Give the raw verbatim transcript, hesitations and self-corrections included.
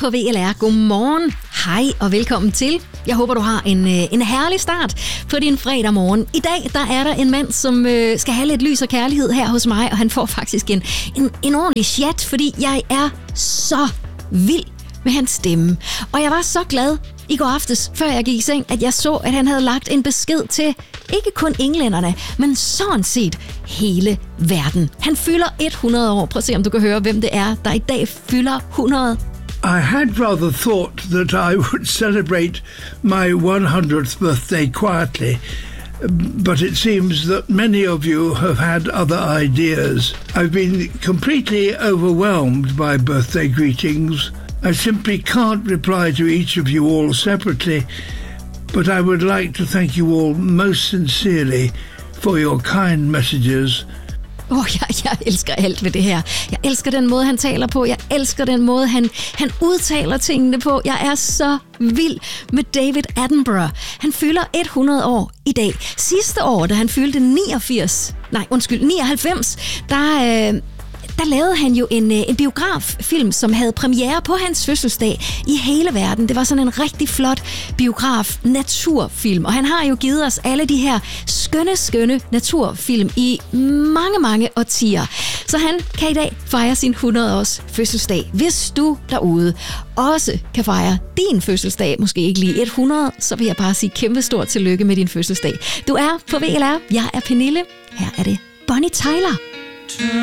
på V L R. Godmorgen, hej og velkommen til. Jeg håber, du har en, en herlig start på din fredag morgen. I dag der er der en mand, som øh, skal have lidt lys og kærlighed her hos mig, og han får faktisk en, en, en ordentlig chat, fordi jeg er så vild med hans stemme. Og jeg var så glad i går aftes, før jeg gik i seng, at jeg så, at han havde lagt en besked til ikke kun englænderne, men sådan set hele verden. Han fylder hundrede år. Prøv at se, om du kan høre, hvem det er, der i dag fylder hundrede. I had rather thought that I would celebrate my one hundredth birthday quietly, but it seems that many of you have had other ideas. I've been completely overwhelmed by birthday greetings. I simply can't reply to each of you all separately, but I would like to thank you all most sincerely for your kind messages. Åh, oh, jeg, jeg elsker alt ved det her. Jeg elsker den måde, han taler på. Jeg elsker den måde, han, han udtaler tingene på. Jeg er så vild med David Attenborough. Han fylder hundrede år i dag. Sidste år, da han fyldte niogfirs, nej, undskyld, nioghalvfems, der... Øh, Der lavede han jo en, en biograffilm, som havde premiere på hans fødselsdag i hele verden. Det var sådan en rigtig flot biograf-naturfilm, og han har jo givet os alle de her skønne, skønne naturfilm i mange, mange årtier. Så han kan i dag fejre sin hundrede-års fødselsdag. Hvis du derude også kan fejre din fødselsdag, måske ikke lige hundrede, så vil jeg bare sige kæmpe stort tillykke med din fødselsdag. Du er på V L R. Jeg er Pernille. Her er det Bonnie Tyler.